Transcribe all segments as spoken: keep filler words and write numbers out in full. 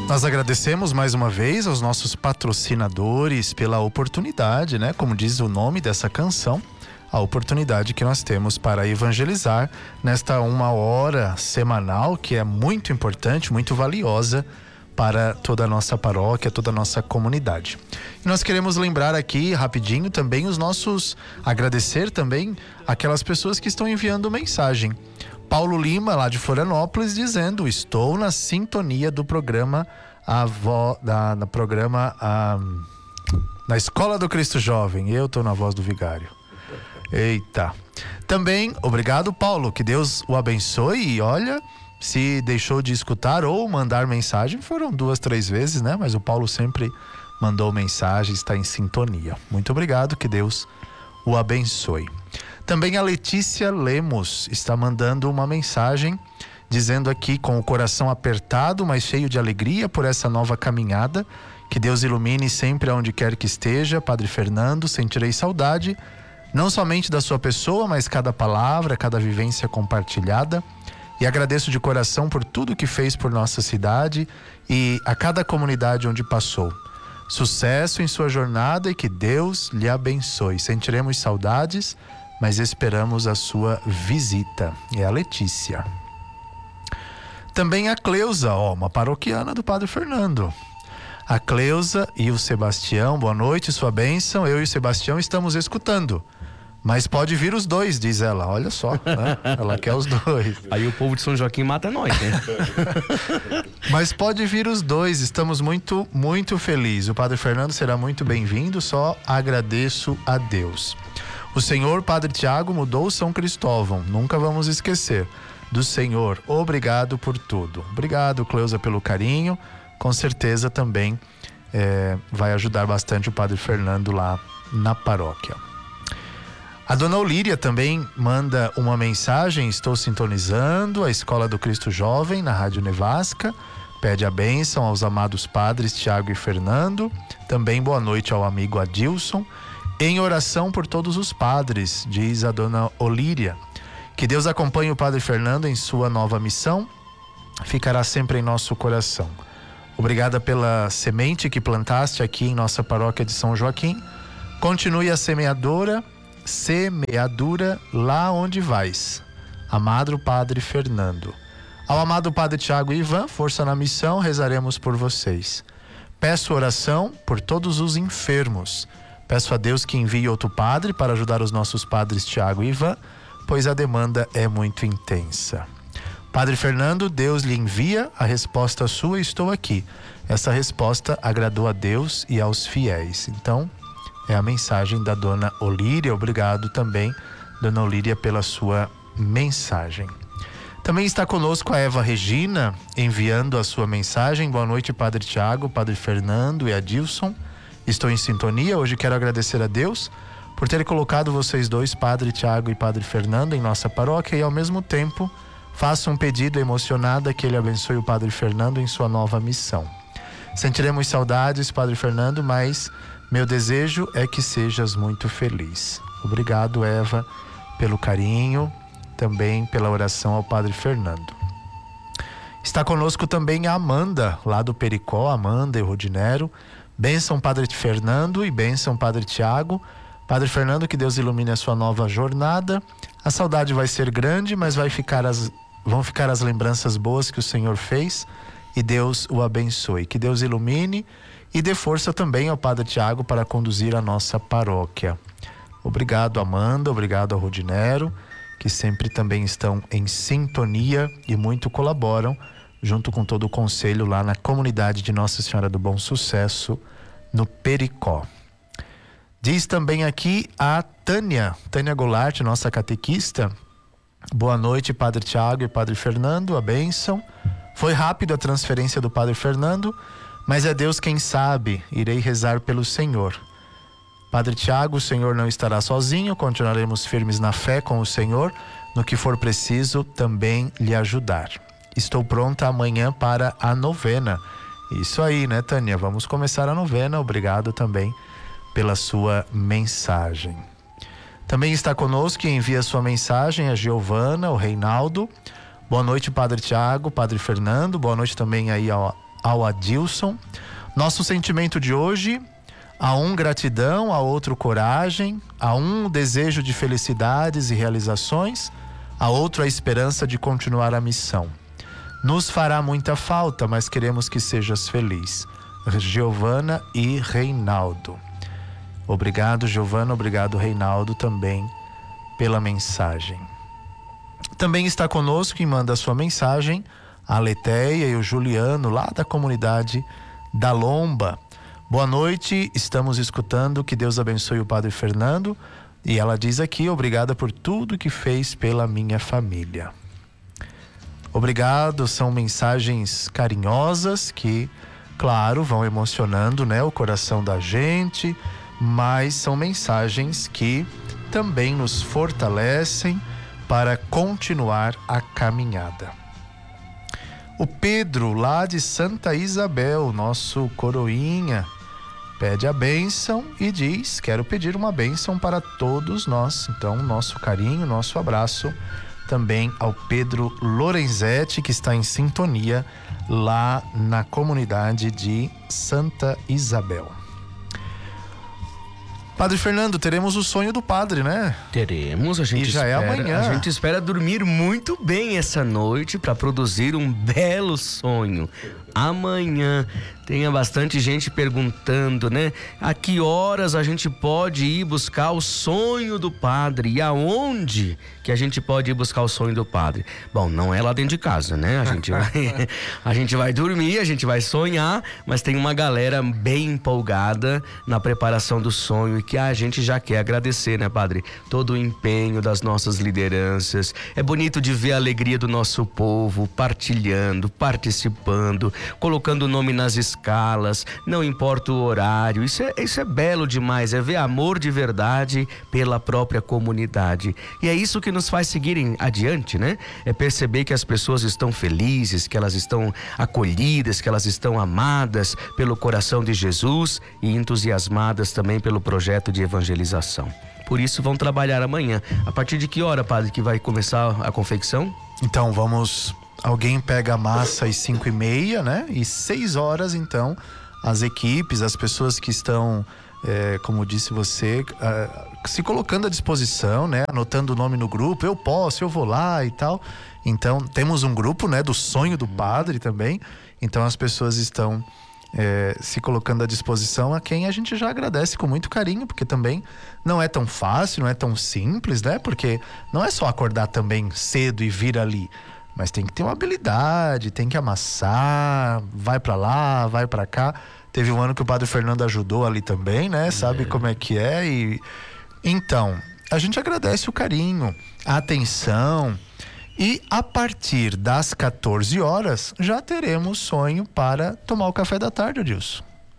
Nós agradecemos mais uma vez aos nossos patrocinadores pela oportunidade, né? Como diz o nome dessa canção, a oportunidade que nós temos para evangelizar nesta uma hora semanal, que é muito importante, muito valiosa para toda a nossa paróquia, toda a nossa comunidade. E nós queremos lembrar aqui rapidinho também os nossos, agradecer também aquelas pessoas que estão enviando mensagem. Paulo Lima, lá de Florianópolis, dizendo: estou na sintonia do programa a vo, da, da programa a, na Escola do Cristo Jovem. Eu estou na voz do vigário. Eita. Também, obrigado, Paulo, que Deus o abençoe. E olha, se deixou de escutar ou mandar mensagem, foram duas, três vezes, né? Mas o Paulo sempre mandou mensagem, está em sintonia. Muito obrigado, que Deus o abençoe. Também a Letícia Lemos está mandando uma mensagem dizendo aqui, com o coração apertado, mas cheio de alegria por essa nova caminhada, que Deus ilumine sempre aonde quer que esteja. Padre Fernando, sentirei saudade, não somente da sua pessoa, mas cada palavra, cada vivência compartilhada. E agradeço de coração por tudo que fez por nossa cidade e a cada comunidade onde passou. Sucesso em sua jornada e que Deus lhe abençoe. Sentiremos saudades, mas esperamos a sua visita. É a Letícia. Também a Cleusa, ó, uma paroquiana do Padre Fernando. A Cleusa e o Sebastião, boa noite, sua bênção. Eu e o Sebastião estamos escutando. Mas pode vir os dois, diz ela. Olha só, né? Ela quer os dois. Aí o povo de São Joaquim mata nós, né? Mas pode vir os dois, estamos muito, muito felizes. O Padre Fernando será muito bem-vindo, só agradeço a Deus. O senhor Padre Tiago mudou São Cristóvão, nunca vamos esquecer do senhor. Obrigado por tudo. Obrigado, Cleusa, pelo carinho. Com certeza também é, vai ajudar bastante o Padre Fernando lá na paróquia. A dona Olíria também manda uma mensagem: estou sintonizando a Escola do Cristo Jovem na Rádio Nevasca. Pede a bênção aos amados padres Tiago e Fernando. Também boa noite ao amigo Adilson. Em oração por todos os padres, diz a dona Olíria. Que Deus acompanhe o Padre Fernando em sua nova missão. Ficará sempre em nosso coração. Obrigada pela semente que plantaste aqui em nossa paróquia de São Joaquim. Continue a semeadora, semeadura lá onde vais. Amado Padre Fernando. Ao amado Padre Tiago e Ivan, força na missão, rezaremos por vocês. Peço oração por todos os enfermos. Peço a Deus que envie outro padre para ajudar os nossos padres Tiago e Ivan, pois a demanda é muito intensa. Padre Fernando, Deus lhe envia a resposta sua, estou aqui. Essa resposta agradou a Deus e aos fiéis. Então, é a mensagem da dona Olíria. Obrigado também, dona Olíria, pela sua mensagem. Também está conosco a Eva Regina, enviando a sua mensagem. Boa noite, Padre Tiago, Padre Fernando e Adilson. Estou em sintonia. Hoje quero agradecer a Deus por ter colocado vocês dois, Padre Tiago e Padre Fernando, em nossa paróquia, e ao mesmo tempo faço um pedido emocionada que Ele abençoe o Padre Fernando em sua nova missão. Sentiremos saudades, Padre Fernando, mas meu desejo é que sejas muito feliz. Obrigado, Eva, pelo carinho, também pela oração ao Padre Fernando. Está conosco também a Amanda, lá do Pericó, Amanda e Rodinero. Bênção, Padre Fernando, e bênção, Padre Tiago. Padre Fernando, que Deus ilumine a sua nova jornada. A saudade vai ser grande, mas vai ficar as, vão ficar as lembranças boas que o Senhor fez, e Deus o abençoe. Que Deus ilumine e dê força também ao Padre Tiago para conduzir a nossa paróquia. Obrigado, Amanda, obrigado ao Rodinero, que sempre também estão em sintonia e muito colaboram, junto com todo o conselho lá na comunidade de Nossa Senhora do Bom Sucesso, no Pericó. Diz também aqui a Tânia, Tânia Goulart, nossa catequista. Boa noite, Padre Tiago e Padre Fernando, a bênção. Foi rápido a transferência do Padre Fernando, mas é Deus quem sabe, irei rezar pelo Senhor. Padre Tiago, o Senhor não estará sozinho, continuaremos firmes na fé com o Senhor, no que for preciso também lhe ajudar. Estou pronta amanhã para a novena. Isso aí, né, Tânia? Vamos começar a novena. Obrigado também pela sua mensagem. Também está conosco e envia sua mensagem a Giovana, o Reinaldo. Boa noite, Padre Tiago, Padre Fernando. Boa noite também aí ao, ao Adilson. Nosso sentimento de hoje: a um gratidão, a outro coragem, a um desejo de felicidades e realizações, a outro a esperança de continuar a missão. Nos fará muita falta, mas queremos que sejas feliz. Giovana e Reinaldo. Obrigado, Giovana, obrigado, Reinaldo, também pela mensagem. Também está conosco e manda a sua mensagem a Leteia e o Juliano, lá da comunidade da Lomba. Boa noite, estamos escutando, que Deus abençoe o Padre Fernando. E ela diz aqui: obrigada por tudo que fez pela minha família. Obrigado, são mensagens carinhosas que, claro, vão emocionando, né, o coração da gente, mas são mensagens que também nos fortalecem para continuar a caminhada. O Pedro, lá de Santa Isabel, nosso coroinha, pede a bênção e diz: quero pedir uma bênção para todos nós. Então, nosso carinho, nosso abraço também ao Pedro Lorenzetti, que está em sintonia lá na comunidade de Santa Isabel. Padre Fernando, teremos o sonho do padre, né? Teremos, a gente e já espera, é amanhã. A gente espera dormir muito bem essa noite para produzir um belo sonho. Amanhã tenha bastante gente perguntando, né? A que horas a gente pode ir buscar o sonho do padre? E aonde que a gente pode ir buscar o sonho do padre? Bom, não é lá dentro de casa, né? A gente vai, a gente vai dormir, a gente vai sonhar, mas tem uma galera bem empolgada na preparação do sonho e que a gente já quer agradecer, né, padre? Todo o empenho das nossas lideranças. É bonito de ver a alegria do nosso povo partilhando, participando, colocando o nome nas escalas, não importa o horário. Isso é, isso é belo demais, é ver amor de verdade pela própria comunidade. E é isso que nos faz seguirem adiante, né? É perceber que as pessoas estão felizes, que elas estão acolhidas, que elas estão amadas pelo coração de Jesus e entusiasmadas também pelo projeto de evangelização. Por isso vão trabalhar amanhã. A partir de que hora, padre, que vai começar a confecção? Então vamos... Alguém pega a massa às cinco e meia, né? E seis horas, então, as equipes, as pessoas que estão, é, como disse você, é, se colocando à disposição, né? Anotando o nome no grupo. Eu posso, eu vou lá e tal. Então, temos um grupo, né? Do sonho do padre também. Então, as pessoas estão é, se colocando à disposição, a quem a gente já agradece com muito carinho, porque também não é tão fácil, não é tão simples, né? Porque não é só acordar também cedo e vir ali. Mas tem que ter uma habilidade, tem que amassar, vai pra lá, vai pra cá. Teve um ano que o Padre Fernando ajudou ali também, né? Sabe é. como é que é. E então, a gente agradece o carinho, a atenção. E a partir das quatorze horas, já teremos sonho para tomar o café da tarde, Adilson.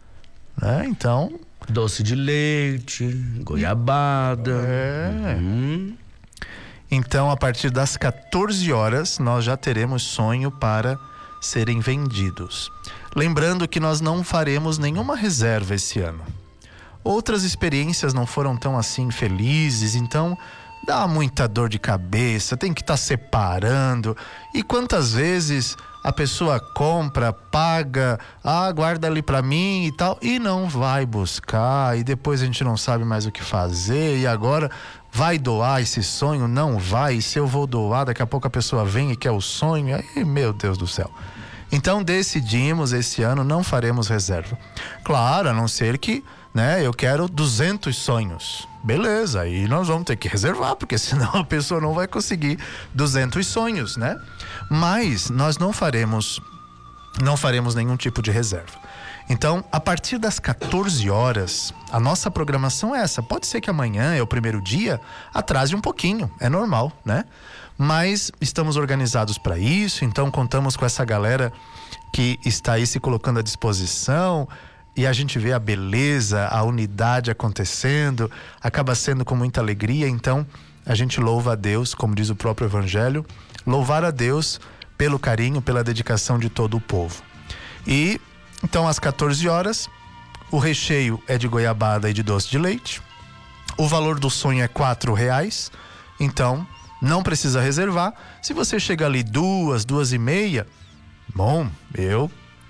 Né? Então... Doce de leite, goiabada. É... Uhum. Então, a partir das quatorze horas, nós já teremos sonho para serem vendidos. Lembrando que nós não faremos nenhuma reserva esse ano. Outras experiências não foram tão assim felizes, então dá muita dor de cabeça, tem que estar tá separando. E quantas vezes a pessoa compra, paga, ah, guarda ali pra mim e tal, e não vai buscar, e depois a gente não sabe mais o que fazer, e agora vai doar esse sonho? Não vai, e se eu vou doar, daqui a pouco a pessoa vem e quer o sonho, aí meu Deus do céu. Então decidimos esse ano não faremos reserva. Claro, a não ser que, né, eu quero duzentos sonhos. Beleza, aí nós vamos ter que reservar, porque senão a pessoa não vai conseguir duzentos sonhos, né? Mas nós não faremos, não faremos nenhum tipo de reserva. Então, a partir das quatorze horas, a nossa programação é essa. Pode ser que amanhã, é o primeiro dia, atrase um pouquinho, é normal, né? Mas estamos organizados para isso, então contamos com essa galera que está aí se colocando à disposição. E a gente vê a beleza, a unidade acontecendo, acaba sendo com muita alegria. Então a gente louva a Deus, como diz o próprio Evangelho, louvar a Deus pelo carinho, pela dedicação de todo o povo. E então às quatorze horas, o recheio é de goiabada e de doce de leite. O valor do sonho é quatro reais, então não precisa reservar. Se você chega ali duas, duas e meia, bom, eu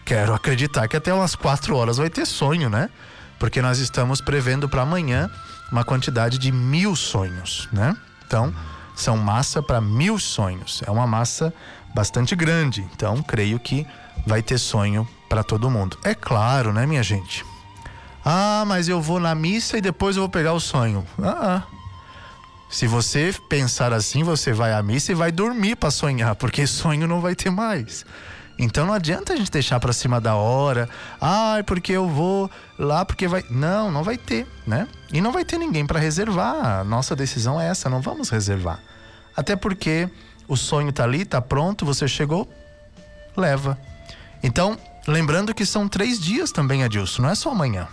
quero acreditar que até umas quatro horas vai ter sonho, né? Porque nós estamos prevendo para amanhã uma quantidade de mil sonhos, né? Então, são massa para mil sonhos. É uma massa bastante grande. Então, creio que vai ter sonho para todo mundo. É claro, né, minha gente? Ah, mas eu vou na missa e depois eu vou pegar o sonho. Ah, ah. Se você pensar assim, você vai à missa e vai dormir para sonhar, porque sonho não vai ter mais. Então não adianta a gente deixar para cima da hora. Ah, é porque eu vou lá porque vai... Não, não vai ter, né? E não vai ter ninguém para reservar. A nossa decisão é essa, não vamos reservar. Até porque o sonho tá ali, tá pronto, você chegou, leva. Então, lembrando que são três dias também, Adilson, não é só amanhã.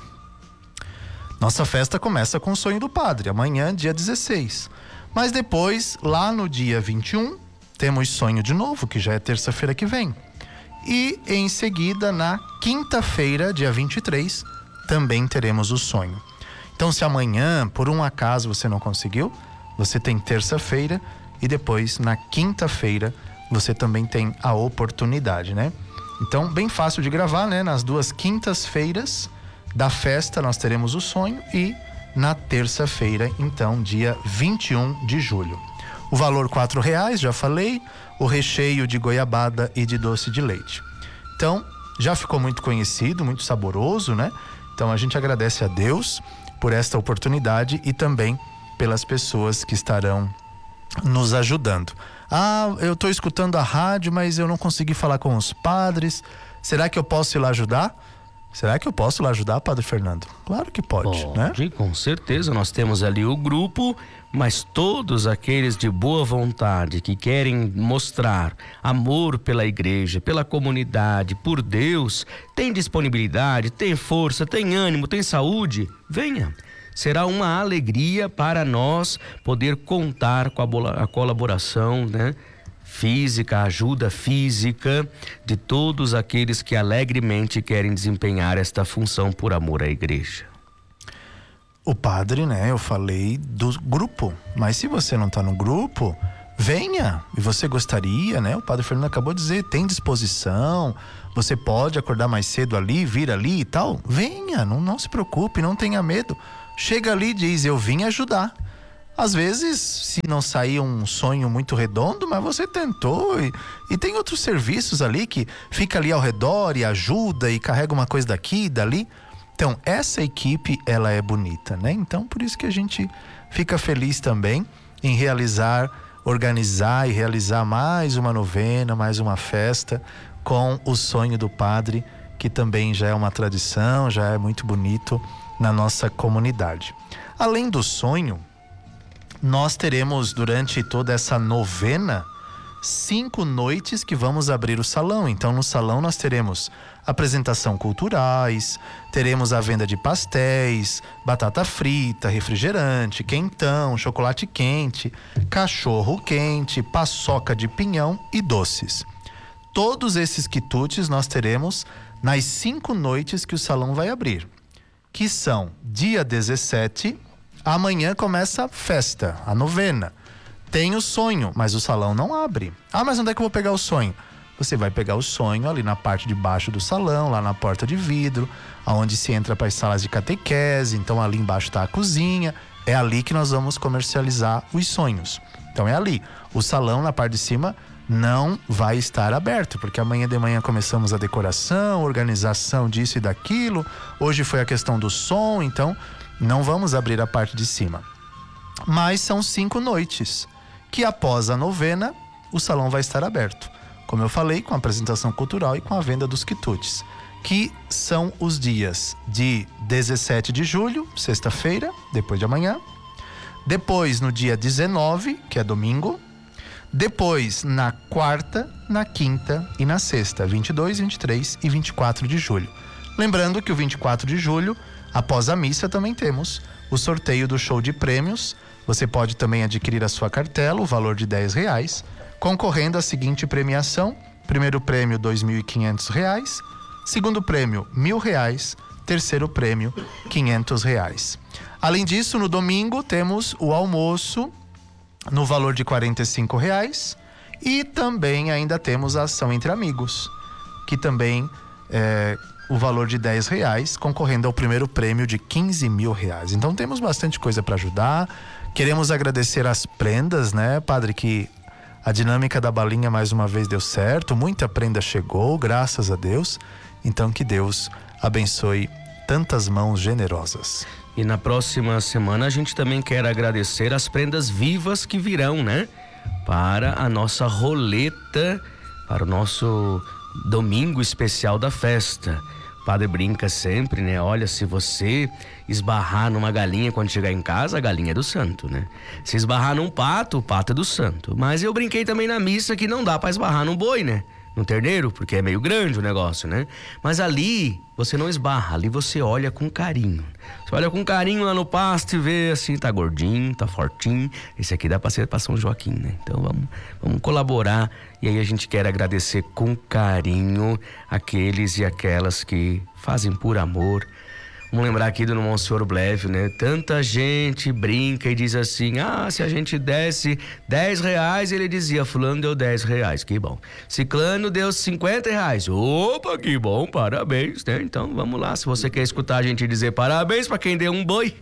Nossa festa começa com o sonho do padre, amanhã, dia dezesseis. Mas depois, lá no dia vinte e um, temos sonho de novo, que já é terça-feira que vem. E em seguida, na quinta-feira, dia vinte e três, também teremos o sonho. Então, se amanhã, por um acaso, você não conseguiu, você tem terça-feira e depois, na quinta-feira, você também tem a oportunidade, né? Então, bem fácil de gravar, né? Nas duas quintas-feiras da festa, nós teremos o sonho e na terça-feira, então, dia vinte e um de julho. O valor quatro reais, já falei, o recheio de goiabada e de doce de leite. Então, já ficou muito conhecido, muito saboroso, né? Então, a gente agradece a Deus por esta oportunidade e também pelas pessoas que estarão nos ajudando. Ah, eu estou escutando a rádio, mas eu não consegui falar com os padres. Será que eu posso ir lá ajudar? Será que eu posso lá ajudar, Padre Fernando? Claro que pode, pode, né? Com certeza. Nós temos ali o grupo, mas todos aqueles de boa vontade que querem mostrar amor pela igreja, pela comunidade, por Deus, tem disponibilidade, tem força, tem ânimo, tem saúde, venha. Será uma alegria para nós poder contar com a, a colaboração, né? Física, ajuda física de todos aqueles que alegremente querem desempenhar esta função por amor à igreja. O padre, né, eu falei do grupo, mas se você não está no grupo, venha. E você gostaria, né, o Padre Fernando acabou de dizer, tem disposição, você pode acordar mais cedo ali, vir ali e tal, venha, não, não se preocupe, não tenha medo. Chega ali e diz, eu vim ajudar. Às vezes, se não sair um sonho muito redondo, mas você tentou e, e tem outros serviços ali que fica ali ao redor e ajuda e carrega uma coisa daqui e dali. Então, essa equipe, ela é bonita, né? Então, por isso que a gente fica feliz também em realizar, organizar e realizar mais uma novena, mais uma festa com o sonho do padre, que também já é uma tradição, já é muito bonito na nossa comunidade. Além do sonho, nós teremos durante toda essa novena cinco noites que vamos abrir o salão. Então no salão nós teremos apresentação culturais, teremos a venda de pastéis, batata frita, refrigerante, quentão, chocolate quente, cachorro quente, paçoca de pinhão e doces. Todos esses quitutes nós teremos nas cinco noites que o salão vai abrir, que são dia dezessete. Amanhã começa a festa, a novena. Tem o sonho, mas o salão não abre. Ah, mas onde é que eu vou pegar o sonho? Você vai pegar o sonho ali na parte de baixo do salão, lá na porta de vidro, aonde se entra para as salas de catequese. Então ali embaixo está a cozinha. É ali que nós vamos comercializar os sonhos. Então é ali. O salão na parte de cima não vai estar aberto, porque amanhã de manhã começamos a decoração, organização disso e daquilo. Hoje foi a questão do som, então não vamos abrir a parte de cima. Mas são cinco noites que após a novena o salão vai estar aberto. Como eu falei, com a apresentação cultural e com a venda dos quitutes, que são os dias de dezessete de julho, sexta-feira, depois de amanhã. Depois no dia dezenove, que é domingo. Depois na quarta, na quinta e na sexta, vinte e dois, vinte e três e vinte e quatro de julho. Lembrando que o vinte e quatro de julho, após a missa, também temos o sorteio do show de prêmios. Você pode também adquirir a sua cartela, o valor de dez reais, concorrendo à seguinte premiação: primeiro prêmio dois mil e quinhentos reais, segundo prêmio mil reais, terceiro prêmio quinhentos reais. Além disso, no domingo temos o almoço no valor de quarenta e cinco reais e também ainda temos a ação entre amigos, que também é, o valor de dez reais, concorrendo ao primeiro prêmio de quinze mil reais. Então temos bastante coisa para ajudar. Queremos agradecer as prendas, né, padre, que a dinâmica da balinha mais uma vez deu certo. Muita prenda chegou, graças a Deus. Então que Deus abençoe tantas mãos generosas. E na próxima semana a gente também quer agradecer as prendas vivas que virão, né? Para a nossa roleta, para o nosso domingo especial da festa. O padre brinca sempre, né? Olha, se você esbarrar numa galinha quando chegar em casa, a galinha é do santo, né? Se esbarrar num pato, o pato é do santo. Mas eu brinquei também na missa que não dá para esbarrar num boi, né? No terneiro, porque é meio grande o negócio, né? Mas ali você não esbarra, ali você olha com carinho. Você olha com carinho lá no pasto e vê assim, tá gordinho, tá fortinho. Esse aqui dá pra ser pra São Joaquim, né? Então vamos, vamos colaborar. E aí a gente quer agradecer com carinho aqueles e aquelas que fazem por amor. Vamos lembrar aqui do Monsenhor Blevio, né? Tanta gente brinca e diz assim: ah, se a gente desse dez reais, ele dizia, fulano deu dez reais, que bom. Ciclano deu cinquenta reais, opa, que bom, parabéns, né? Então vamos lá, se você quer escutar a gente dizer parabéns para quem deu um boi.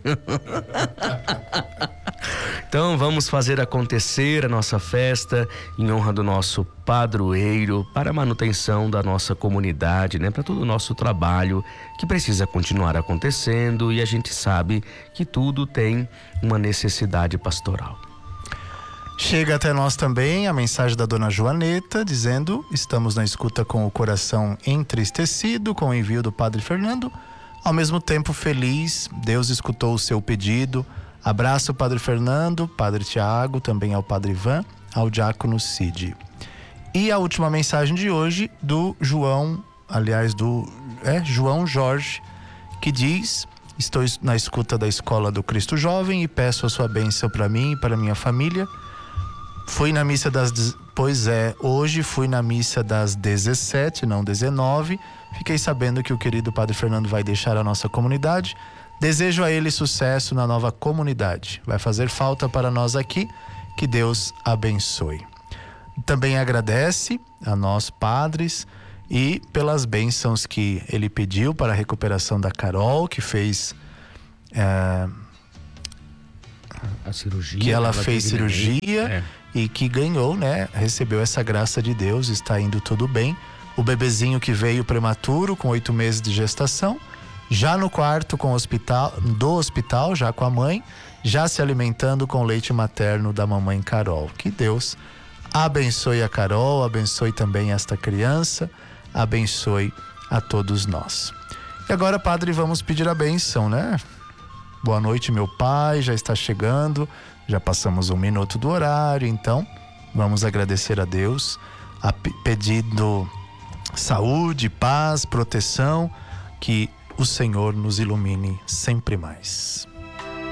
Então vamos fazer acontecer a nossa festa em honra do nosso padroeiro, para a manutenção da nossa comunidade, né? Para todo o nosso trabalho que precisa continuar acontecendo, e a gente sabe que tudo tem uma necessidade pastoral. Chega até nós também a mensagem da dona Joaneta dizendo: estamos na escuta com o coração entristecido com o envio do padre Fernando, ao mesmo tempo feliz, Deus escutou o seu pedido. Abraço, padre Fernando, padre Tiago, também ao padre Ivan, ao diácono Cid. E a última mensagem de hoje do João, aliás, do é, João Jorge, que diz: estou na escuta da Escola do Cristo Jovem e peço a sua bênção para mim e para minha família. Fui na missa das... Pois é, hoje fui na missa das dezessete, não dezenove. Fiquei sabendo que o querido padre Fernando vai deixar a nossa comunidade. Desejo a ele sucesso na nova comunidade. Vai fazer falta para nós aqui. Que Deus abençoe. Também agradece a nós padres e pelas bênçãos que ele pediu para a recuperação da Carol, que fez é, a cirurgia, que ela, ela fez cirurgia é. E que ganhou, né? Recebeu essa graça de Deus, está indo tudo bem. O bebezinho que veio prematuro com oito meses de gestação, já no quarto com o hospital, do hospital, já com a mãe, já se alimentando com leite materno da mamãe Carol. Que Deus abençoe a Carol, abençoe também esta criança, abençoe a todos nós. E agora, padre, vamos pedir a bênção, né? Boa noite, meu pai, já está chegando, já passamos um minuto do horário, então vamos agradecer a Deus, a pedindo saúde, paz, proteção, que o Senhor nos ilumine sempre mais.